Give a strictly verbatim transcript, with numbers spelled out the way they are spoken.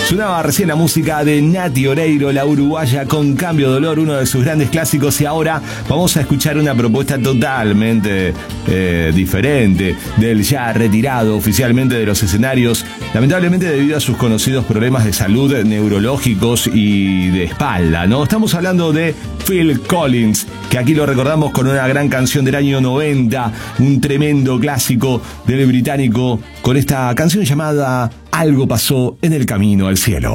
Sonaba recién la música de Nati Oreiro, la uruguaya, con Cambio de Dolor, uno de sus grandes clásicos. Y ahora vamos a escuchar una propuesta totalmente eh, diferente del ya retirado oficialmente de los escenarios, lamentablemente debido a sus conocidos problemas de salud neurológicos y de espalda, ¿no? Estamos hablando de Phil Collins, que aquí lo recordamos con una gran canción del año noventa, un tremendo clásico del británico, con esta canción llamada Algo pasó en el camino al cielo.